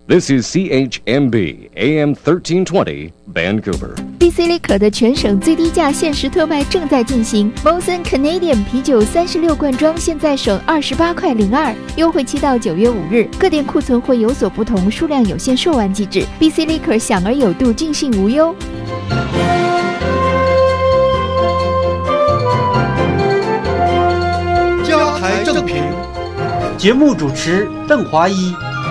This is CHMB AM 1320 Vancouver. BC Liquor 的全省最低价限时特卖正在进行 Molson Canadian 啤酒36罐装现在省28块02，优惠期到9月5日，各店库存会有所不同，数量有限，售完即止。BC Liquor 享而有度，尽兴无忧。 家台正平， 节目主持邓华一。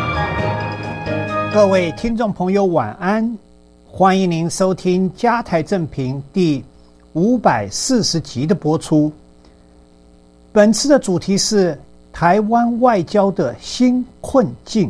各位听众朋友晚安，欢迎您收听家台正平第540集的播出。本次的主题是台湾外交的新困境。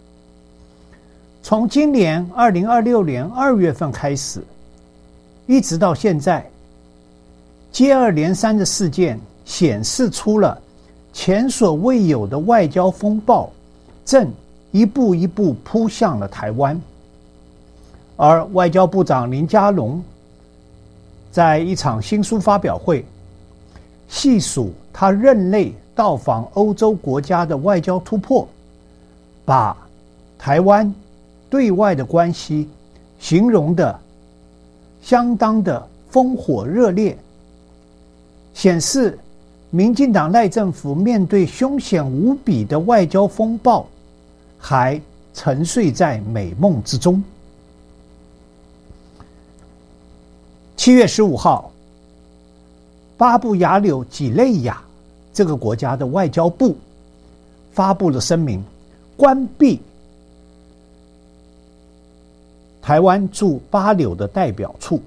从今年2026年2月份开始，一直到现在，接二连三的事件显示出了前所未有的外交风暴正一步一步扑向了台湾。而外交部长林佳龙在一场新书发表会细数他任内到访欧洲国家的外交突破，把台湾对外的关系形容的相当的烽火热烈，显示民进党赖政府面对凶险无比的外交风暴还沉睡在美梦之中。7月15号，巴布亚纽几内亚这个国家的外交部发布了声明，关闭台湾驻巴纽的代表处。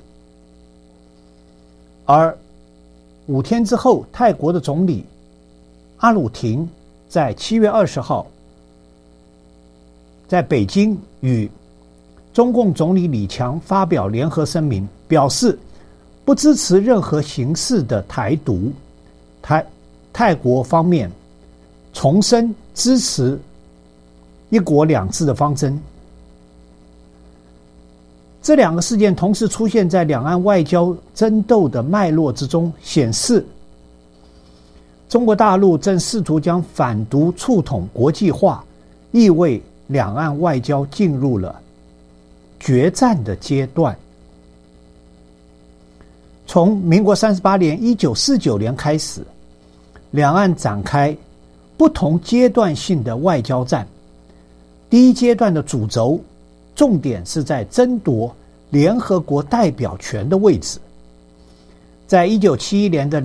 而5天之后，泰国的总理阿努廷在7月20号在北京与中共总理李强发表联合声明，表示不支持任何形式的台独。泰国方面重申支持一国两制的方针。这两个事件同时出现在两岸外交争斗的脉络之中，显示中国大陆正试图将反独促统国际化，意味两岸外交进入了决战的阶段。从民国38年1949年开始，两岸展开不同阶段性的外交战。第一阶段的主轴重点是在争夺联合国代表权的位置。在1971年的